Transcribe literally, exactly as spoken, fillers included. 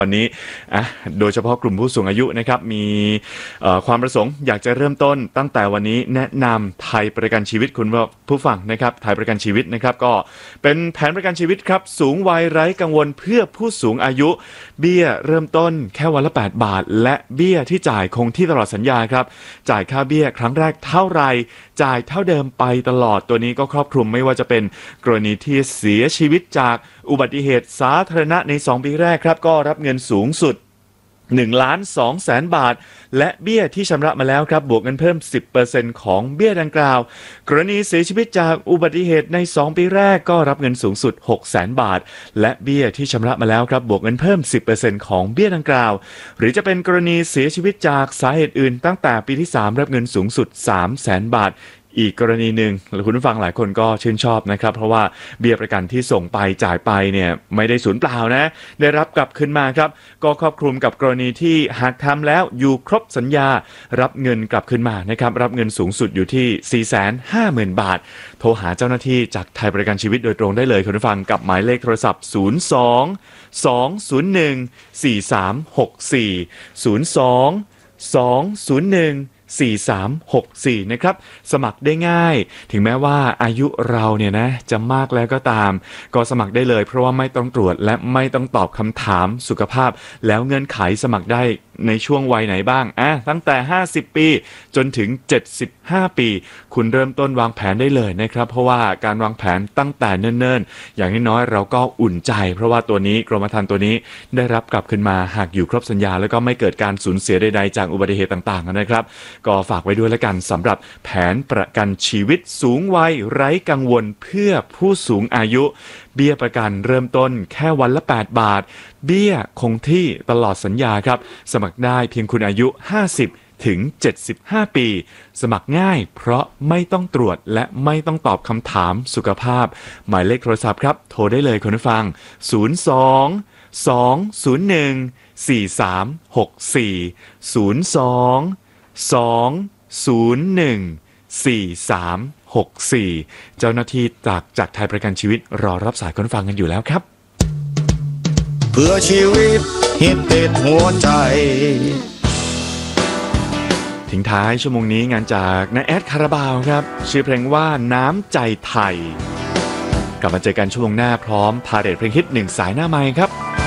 วันนี้อ่ะโดยเฉพาะกลุ่มผู้สูงอายุนะครับมีความประสงค์อยากจะเริ่มต้นตั้งแต่วันนี้แนะนำไทยประกันชีวิตคุณผู้ฟังนะครับไทยประกันชีวิตนะครับก็เป็นแผนประกันชีวิตครับสูงวัยไร้กังวลเพื่อผู้สูงอายุเบี้ยเริ่มต้นแค่วันละแปดบาทและเบี้ยที่จ่ายคงที่ตลอดสัญญาครับจ่ายค่าเบี้ยครั้งแรกเท่าไรจ่ายเท่าเดิมไปตลอดตัวนี้ก็ครอบคลุมไม่ว่าจะเป็นกรณีที่เสียชีวิตจากอุบัติเหตุสาธารณะในสองปีแรกครับก็รับเงินสูงสุดหนึ่งล้านสองแสนบาทและเบี้ยที่ชำระมาแล้วครับบวกเงินเพิ่ม สิบเปอร์เซ็นต์ ของเบี้ยดังกล่าวกรณีเสียชีวิตจากอุบัติเหตุในสองปีแรกก็รับเงินสูงสุด หกแสนบาทและเบี้ยที่ชำระมาแล้วครับบวกเงินเพิ่ม สิบเปอร์เซ็นต์ ของเบี้ยดังกล่าวหรือจะเป็นกรณีเสียชีวิตจากสาเหตุอื่นตั้งแต่ปีที่สามรับเงินสูงสุด สามแสนบาทอีกกรณีหนึ่งคุณผู้ฟังหลายคนก็ชื่นชอบนะครับเพราะว่าเบี้ยประกันที่ส่งไปจ่ายไปเนี่ยไม่ได้สูญเปล่านะได้รับกลับคืนมาครับก็ครอบคลุมกับกรณีที่หากทำแล้วอยู่ครบสัญญารับเงินกลับคืนมานะครับรับเงินสูงสุดอยู่ที่ สี่แสนห้าหมื่น บาทโทรหาเจ้าหน้าที่จากไทยประกันชีวิตโดยตรงได้เลยคุณผู้ฟังกับหมายเลขโทรศัพท์ศูนย์ สอง สอง ศูนย์ หนึ่ง สี่ สาม หก สี่ ศูนย์ สอง สอง ศูนย์ หนึ่งสี่ สาม หก สี่นะครับสมัครได้ง่ายถึงแม้ว่าอายุเราเนี่ยนะจะมากแล้วก็ตามก็สมัครได้เลยเพราะว่าไม่ต้องตรวจและไม่ต้องตอบคำถามสุขภาพแล้วเงื่อนไขสมัครได้ในช่วงวัยไหนบ้างอ่ะตั้งแต่ห้าสิบปีจนถึงเจ็ดสิบห้าปีคุณเริ่มต้นวางแผนได้เลยนะครับเพราะว่าการวางแผนตั้งแต่เนิ่นๆอย่างน้อยๆเราก็อุ่นใจเพราะว่าตัวนี้กรมธรรม์ตัวนี้ได้รับกลับคืนมาหากอยู่ครบสัญญาแล้วก็ไม่เกิดการสูญเสียใดๆจากอุบัติเหตุต่างๆนะครับก็ฝากไว้ด้วยแล้วกันสำหรับแผนประกันชีวิตสูงวัยไร้กังวลเพื่อผู้สูงอายุเบี้ยประกันเริ่มต้นแค่วันละแปดบาทเบี้ยคงที่ตลอดสัญญาครับสมัครได้เพียงคุณอายุห้าสิบถึงเจ็ดสิบห้าปีสมัครง่ายเพราะไม่ต้องตรวจและไม่ต้องตอบคำถามสุขภาพหมายเลขโทรศัพท์ครับโทรได้เลยคุณผู้ฟังศูนย์ สอง สอง ศูนย์ หนึ่ง สี่ สาม หก สี่ ศูนย์ สอง สอง ศูนย์ หนึ่ง สี่ สาม หก สี่เจ้าหน้าที่จากจากไทยประกันชีวิตรอรับสายคนฟังกันอยู่แล้วครับเพื่อชีวิตฮิตติดหัวใจทิ้งท้ายชั่วโมงนี้งานจากนายแอดคาราบาวครับชื่อเพลงว่าน้ำใจไทยกลับมาเจอกันชั่วโมงหน้าพร้อมพาเรทเพลงฮิตหนึ่งสายหน้าไมค์ครับ